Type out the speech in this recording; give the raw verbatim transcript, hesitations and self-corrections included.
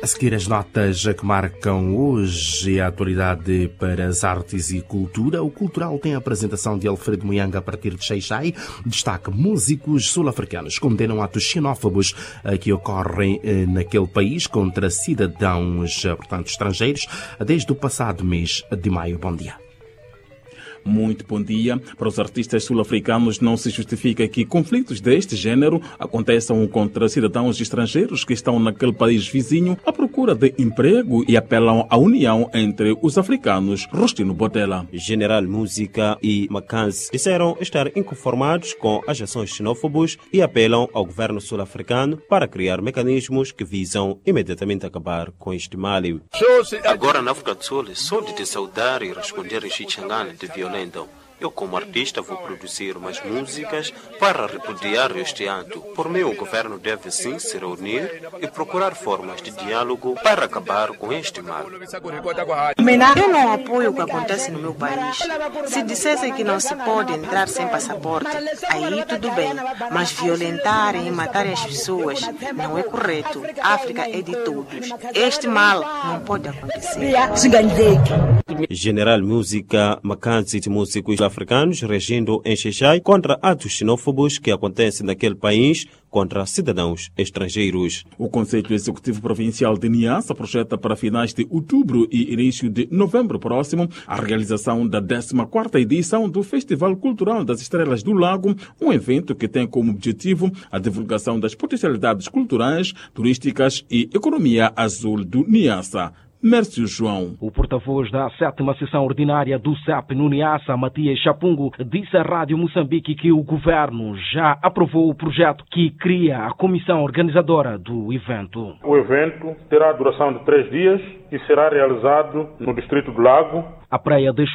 A seguir as notas que marcam hoje a atualidade para as artes e cultura. O Cultural tem a apresentação de Alfredo Muyanga a partir de Xai-Xai. Destaque: músicos sul-africanos condenam atos xenófobos que ocorrem naquele país contra cidadãos, portanto, estrangeiros, desde o passado mês de maio. Bom dia. Muito bom dia. Para os artistas sul-africanos, não se justifica que conflitos deste género aconteçam contra cidadãos estrangeiros que estão naquele país vizinho à procura de emprego e apelam à união entre os africanos. Rostino Botella. General Música e Mackenzie disseram estar inconformados com as ações xenófobas e apelam ao governo sul-africano para criar mecanismos que visam imediatamente acabar com este mal. Agora, na África do Sul, só de te saudar e responder em Xichangane de violência. Eu, como artista, vou produzir umas músicas para repudiar este ato. Por mim, o governo deve sim se reunir e procurar formas de diálogo para acabar com este mal. Eu não apoio o que acontece no meu país. Se dissessem que não se pode entrar sem passaporte, aí tudo bem. Mas violentarem e matarem as pessoas não é correto. A África é de todos. Este mal não pode acontecer. General Música, Mackenzie e músicos africanos reagindo em Xai-Xai contra atos xenófobos que acontecem naquele país contra cidadãos estrangeiros. O Conselho Executivo Provincial de Niassa projeta para finais de outubro e início de novembro próximo a realização da décima quarta edição do Festival Cultural das Estrelas do Lago, um evento que tem como objetivo a divulgação das potencialidades culturais, turísticas e economia azul do Niassa. Mércio João. O porta-voz da sétima sessão ordinária do C E P no Niassa, Matias Chapungo, disse à Rádio Moçambique que o governo já aprovou o projeto que cria a comissão organizadora do evento. O evento terá duração de três dias e será realizado no Distrito do Lago. A praia das